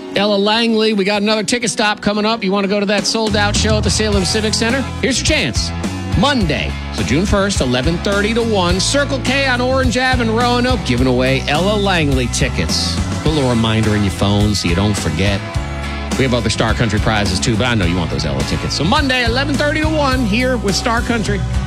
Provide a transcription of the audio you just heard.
Ella Langley, we got another ticket stop coming up. You want to go to that sold-out show at the Salem Civic Center? Here's your chance. Monday, so June 1st, 11:30 to 1, Circle K on Orange Ave in Roanoke, giving away Ella Langley tickets. Put a little reminder in your phone so you don't forget. We have other Star Country prizes too, but I know you want those Ella tickets. So Monday, 11:30 to 1, here with Star Country.